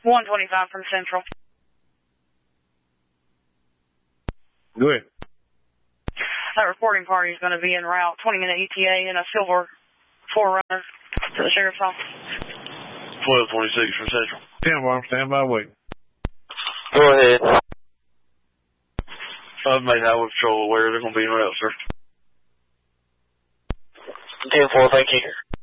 125 from Central. Go ahead. That reporting party is going to be en route, 20-minute ETA in a silver 4Runner to the sheriff's office. 1226 from Central. 10 Farm, stand by, wait. Go ahead. I've made Highway Patrol aware they're going to be en route, sir. 10-4, thank you.